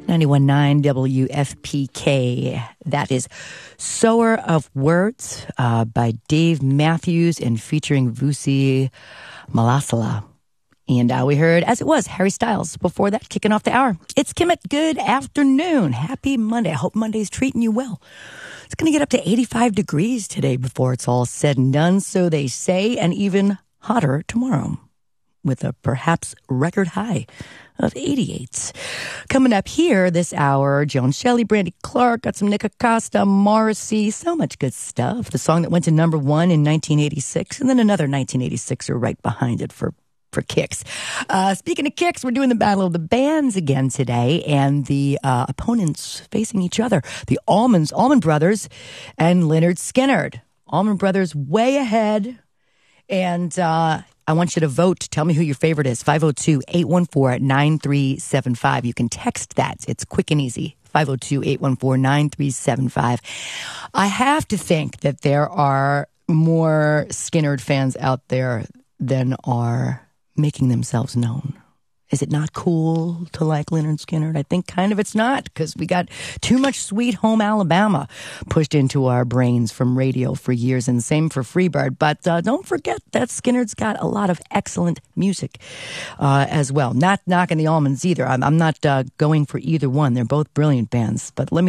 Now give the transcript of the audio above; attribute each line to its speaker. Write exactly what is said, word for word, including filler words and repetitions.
Speaker 1: ninety-one point nine W F P K. That is Sower of Words uh, by Dave Matthews and featuring Vusi Malasala. And uh, we heard, as it was, Harry Styles before that, kicking off the hour. It's Kimmit. Good afternoon. Happy Monday. I hope Monday's treating you well. It's going to get up to eighty-five degrees today before it's all said and done, so they say, and even hotter tomorrow, with a perhaps record high of eighty-eight. Coming up here this hour, Joan Shelley, Brandy Clark, got some Nick Acosta, Morrissey, so much good stuff. The song that went to number one in nineteen eighty-six, and then another nineteen eighty-sixer right behind it for for kicks. Uh, speaking of kicks, we're doing the Battle of the Bands again today, and the uh, opponents facing each other, the Allmans, Allman Brothers and Lynyrd Skynyrd. Allman Brothers way ahead, and uh, I want you to vote. Tell me who your favorite is. five oh two, eight one four, nine three seven five. You can text that. It's quick and easy. five oh two, eight one four, nine three seven five. I have to think that there are more Skynyrd fans out there than are making themselves known. Is it not cool to like Lynyrd Skynyrd? I think kind of it's not, because we got too much Sweet Home Alabama pushed into our brains from radio for years, and same for Freebird. But uh, don't forget that Skynyrd's got a lot of excellent music uh, as well. Not knocking the Allmans either. I'm, I'm not uh, going for either one. They're both brilliant bands. But let me